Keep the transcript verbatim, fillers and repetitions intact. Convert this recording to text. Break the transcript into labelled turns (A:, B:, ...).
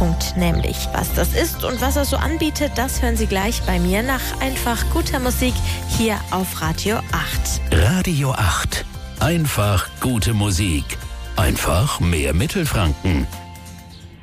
A: Treffpunkt nämlich. Was das ist und was er so anbietet, das hören Sie gleich bei mir nach einfach guter Musik hier auf Radio acht.
B: Radio acht. Einfach gute Musik. Einfach mehr Mittelfranken.